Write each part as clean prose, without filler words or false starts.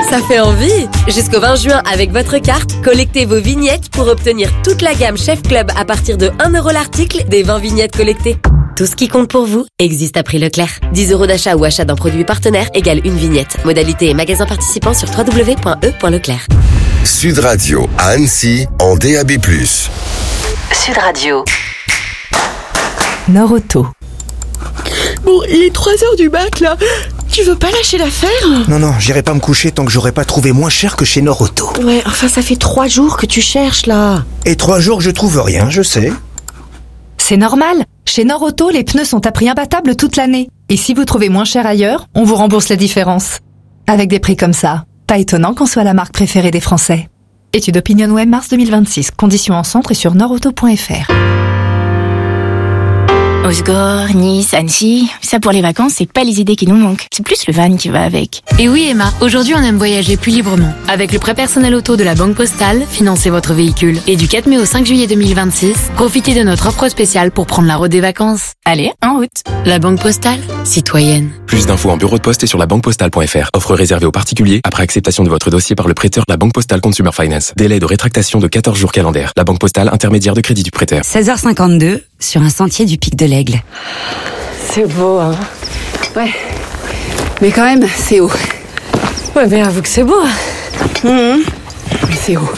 Ça fait envie! Jusqu'au 20 juin, avec votre carte, collectez vos vignettes pour obtenir toute la gamme Chef Club à partir de 1 € l'article des 20 vignettes collectées. Tout ce qui compte pour vous existe à prix Leclerc. 10 € d'achat ou achat d'un produit partenaire égale une vignette. Modalité et magasin participant sur www.e.leclerc. Sud Radio à Annecy en DAB+. Sud Radio. Nord-Auto. Bon, il est 3h du mat, là. Tu veux pas lâcher l'affaire ? Non, j'irai pas me coucher tant que j'aurai pas trouvé moins cher que chez Nord-Auto. Ouais, enfin, ça fait 3 jours que tu cherches, là. Et 3 jours que je trouve rien, je sais. C'est normal. Chez Nord-Auto, les pneus sont à prix imbattable toute l'année. Et si vous trouvez moins cher ailleurs, on vous rembourse la différence. Avec des prix comme ça, pas étonnant qu'on soit la marque préférée des Français. Étude OpinionWay mars 2026. Conditions en centre et sur nordauto.fr. Osgore, Nice, Annecy, ça pour les vacances, c'est pas les idées qui nous manquent. C'est plus le van qui va avec. Et oui Emma, aujourd'hui on aime voyager plus librement. Avec le prêt personnel auto de la Banque Postale, financez votre véhicule. Et du 4 mai au 5 juillet 2026, profitez de notre offre spéciale pour prendre la route des vacances. Allez, en route. La Banque Postale, citoyenne. Plus d'infos en bureau de poste et sur labanquepostale.fr. Offre réservée aux particuliers après acceptation de votre dossier par le prêteur La Banque Postale Consumer Finance. Délai de rétractation de 14 jours calendaires. La Banque Postale, intermédiaire de crédit du prêteur. 16h52 sur un sentier du Pic de l'Aigle. C'est beau, hein. Ouais. Mais quand même, c'est haut. Ouais, mais avoue que c'est beau. Mais c'est haut.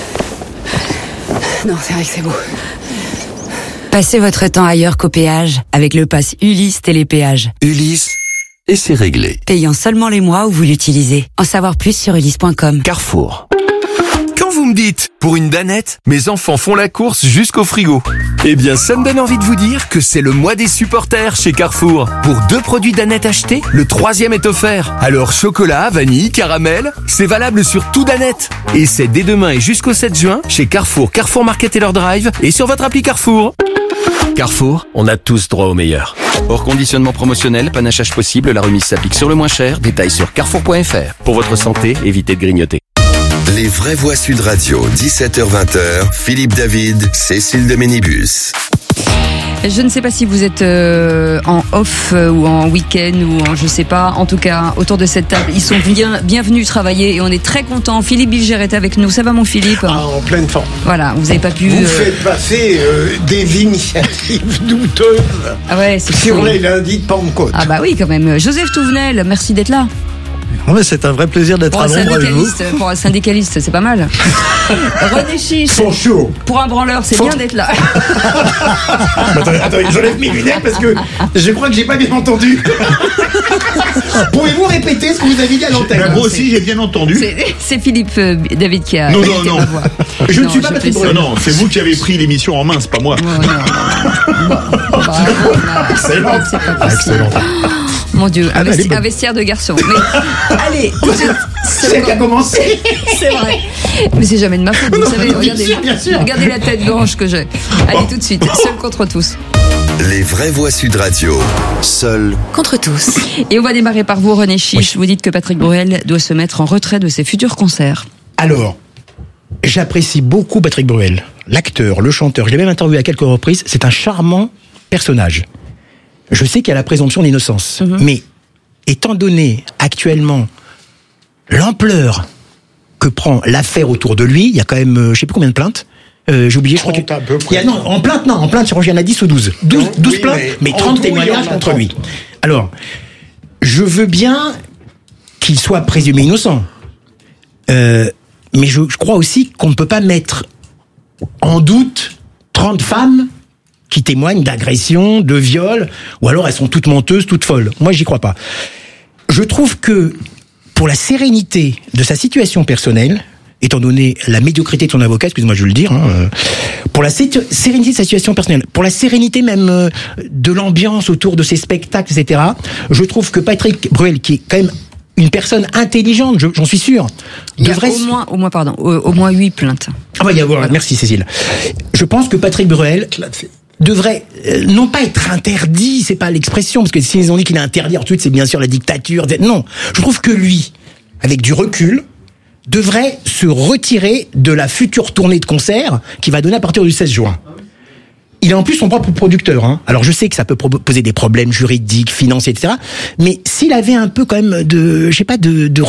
Non, c'est vrai que c'est beau. Passez votre temps ailleurs qu'au péage avec le pass Ulysse Télépéage. Ulysse, et c'est réglé. Payant seulement les mois où vous l'utilisez. En savoir plus sur ulysse.com. Carrefour. Quand vous me dites, pour une danette, mes enfants font la course jusqu'au frigo. Eh bien, ça me donne envie de vous dire que c'est le mois des supporters chez Carrefour. Pour 2 produits Danette achetés, le 3e est offert. Alors, chocolat, vanille, caramel, c'est valable sur tout Danette. Et c'est dès demain et jusqu'au 7 juin, chez Carrefour, Carrefour Market et leur drive, et sur votre appli Carrefour. Carrefour, on a tous droit au meilleur. Hors conditionnement promotionnel, panachage possible, la remise s'applique sur le moins cher. Détails sur carrefour.fr. Pour votre santé, évitez de grignoter. Les vraies voix Sud Radio, 17h-20h, Philippe David, Cécile de Ménibus. Je ne sais pas si vous êtes en off ou en week-end ou en je sais pas. En tout cas, autour de cette table, ils sont bienvenus travailler et on est très contents. Philippe Bilger est avec nous. Ça va mon Philippe ? En pleine forme. Voilà, vous n'avez pas pu... Vous faites passer des initiatives douteuses sur les lundis de Pentecôte. Ah bah oui quand même. Joseph Touvenel, merci d'être là. Non mais c'est un vrai plaisir d'être à l'ombre avec vous. Pour un syndicaliste, c'est pas mal. René Chiche. Sont chauds. Pour un branleur, c'est bien d'être là. Attendez, j'enlève mes lunettes parce que je crois que j'ai pas bien entendu. Pouvez-vous répéter ce que vous avez dit à l'antenne ? Moi aussi, j'ai bien entendu. C'est Philippe David qui a... Non. Je ne suis pas Patrick Bruel. Non, c'est vous qui avez pris l'émission en main, c'est pas moi. Excellent. Mon Dieu, un vestiaire de garçon. Mais allez, tout de suite. C'est qui a commencé. C'est vrai. Mais c'est jamais de ma faute, vous savez. Bien sûr. Regardez la tête blanche que j'ai. Allez, tout de suite. Seul contre tous. Les vraies voix Sud Radio, seul Contre tous. Et on va démarrer par vous, René Chiche. Vous dites que Patrick Bruel doit se mettre en retrait de ses futurs concerts. Alors, j'apprécie beaucoup Patrick Bruel, l'acteur, le chanteur. Je l'ai même interviewé à quelques reprises. C'est un charmant personnage. Je sais qu'il y a la présomption d'innocence, mais étant donné actuellement l'ampleur que prend l'affaire autour de lui, il y a quand même, je sais plus combien de plaintes. J'ai oublié, je crois que... En plainte, je crois qu'il y en a 10 ou 12. 12 plaintes, mais 30 témoignages contre lui. Alors, je veux bien qu'il soit présumé innocent. Mais je crois aussi qu'on ne peut pas mettre en doute 30 femmes qui témoignent d'agression, de viol, ou alors elles sont toutes menteuses, toutes folles. Moi, j'y crois pas. Je trouve que, pour la sérénité de sa situation personnelle, étant donné la médiocrité de son avocat, excusez-moi, je veux le dire, pour la sérénité de sa situation personnelle, pour la sérénité même de l'ambiance autour de ses spectacles, etc., je trouve que Patrick Bruel, qui est quand même une personne intelligente, j'en suis sûr, devrait... au moins 8 plaintes. Ah bah, merci Cécile. Je pense que Patrick Bruel devrait non pas être interdit, c'est pas l'expression, parce que s'ils ont dit qu'il est interdit, ensuite c'est bien sûr la dictature. Non, je trouve que lui, avec du recul, devrait se retirer de la future tournée de concert qu'il va donner à partir du 16 juin. Il est en plus son propre producteur. Alors je sais que ça peut poser des problèmes juridiques, financiers, etc. Mais s'il avait un peu quand même de